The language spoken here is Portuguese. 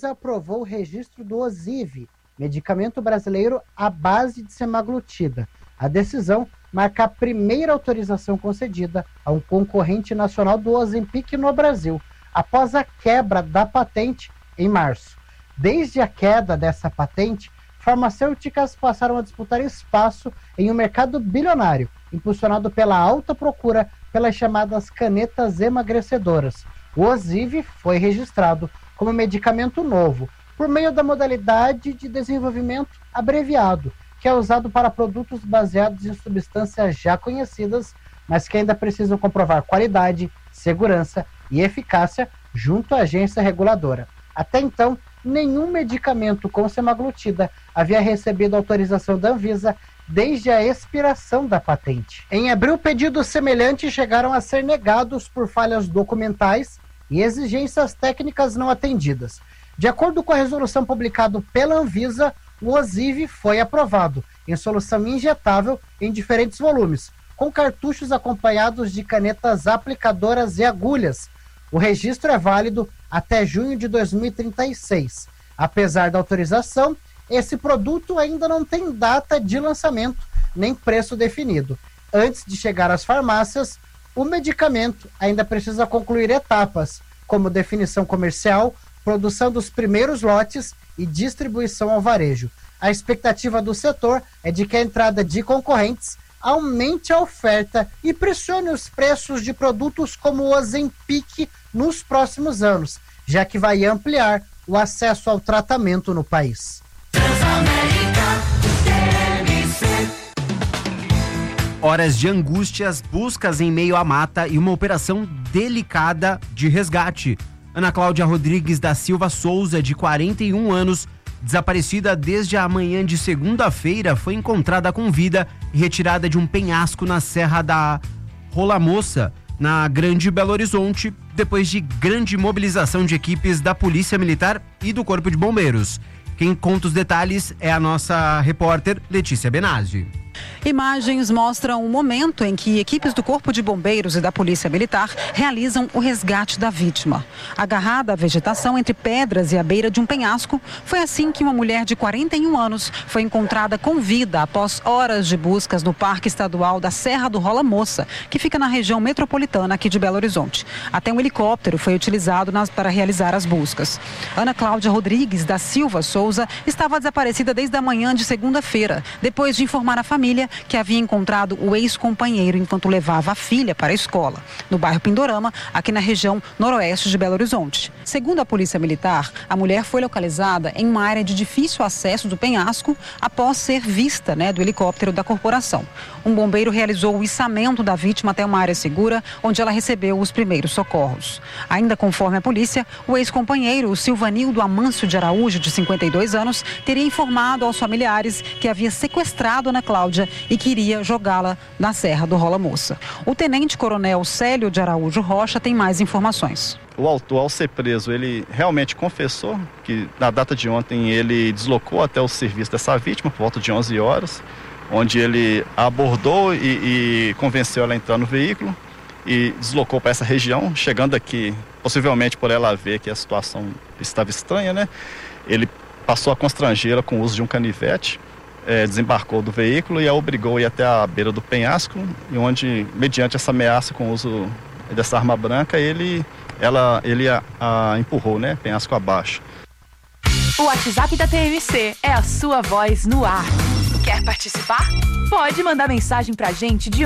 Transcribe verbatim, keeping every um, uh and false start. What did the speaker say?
Anvisa aprovou o registro do Ozivy, medicamento brasileiro à base de semaglutida. A decisão marca a primeira autorização concedida a um concorrente nacional do Ozempic no Brasil, após a quebra da patente em março. Desde a queda dessa patente, farmacêuticas passaram a disputar espaço em um mercado bilionário, impulsionado pela alta procura pelas chamadas canetas emagrecedoras. O Ozivy foi registrado como medicamento novo, por meio da modalidade de desenvolvimento abreviado, que é usado para produtos baseados em substâncias já conhecidas, mas que ainda precisam comprovar qualidade, segurança e eficácia junto à agência reguladora. Até então, nenhum medicamento com semaglutida havia recebido autorização da Anvisa desde a expiração da patente. Em abril, pedidos semelhantes chegaram a ser negados por falhas documentais e exigências técnicas não atendidas. De acordo com a resolução publicada pela Anvisa, o Ozivy foi aprovado em solução injetável em diferentes volumes, com cartuchos acompanhados de canetas aplicadoras e agulhas. O registro é válido até junho de dois mil e trinta e seis. Apesar da autorização, esse produto ainda não tem data de lançamento nem preço definido. Antes de chegar às farmácias, o medicamento ainda precisa concluir etapas, como definição comercial, produção dos primeiros lotes e distribuição ao varejo. A expectativa do setor é de que a entrada de concorrentes aumente a oferta e pressione os preços de produtos como o Ozempic nos próximos anos, já que vai ampliar o acesso ao tratamento no país. Horas de angústias, buscas em meio à mata e uma operação delicada de resgate. Ana Cláudia Rodrigues da Silva Souza, de quarenta e um anos, desaparecida desde a manhã de segunda-feira, foi encontrada com vida e retirada de um penhasco na Serra da Rola Moça, na Grande Belo Horizonte, depois de grande mobilização de equipes da Polícia Militar e do Corpo de Bombeiros. Quem conta os detalhes é a nossa repórter Letícia Benazzi. Imagens mostram o momento em que equipes do Corpo de Bombeiros e da Polícia Militar realizam o resgate da vítima. Agarrada à vegetação entre pedras e à beira de um penhasco, foi assim que uma mulher de quarenta e um anos foi encontrada com vida após horas de buscas no Parque Estadual da Serra do Rola Moça, que fica na região metropolitana aqui de Belo Horizonte. Até um helicóptero foi utilizado nas, para realizar as buscas. Ana Cláudia Rodrigues da Silva Souza estava desaparecida desde a manhã de segunda-feira, depois de informar a família que havia encontrado o ex-companheiro enquanto levava a filha para a escola, no bairro Pindorama, aqui na região noroeste de Belo Horizonte. Segundo a Polícia Militar, a mulher foi localizada em uma área de difícil acesso do penhasco após ser vista, né, do helicóptero da corporação. Um bombeiro realizou o içamento da vítima até uma área segura, onde ela recebeu os primeiros socorros. Ainda conforme a polícia, o ex-companheiro, o Silvanildo Amâncio de Araújo, de cinquenta e dois anos, teria informado aos familiares que havia sequestrado Ana Cláudia e queria jogá-la na Serra do Rola Moça. O tenente-coronel Célio de Araújo Rocha tem mais informações. O autor, ao ser preso, ele realmente confessou que na data de ontem ele deslocou até o serviço dessa vítima por volta de onze horas, onde ele a abordou e, e convenceu ela a entrar no veículo e deslocou para essa região, chegando aqui, possivelmente por ela ver que a situação estava estranha, né? Ele passou a constrangê-la com o uso de um canivete, É, desembarcou do veículo e a obrigou a ir até a beira do penhasco, e onde, mediante essa ameaça com o uso dessa arma branca, ele, ela, ele a, a empurrou, né, penhasco abaixo. O WhatsApp da T M C é a sua voz no ar. Quer participar? Pode mandar mensagem pra gente de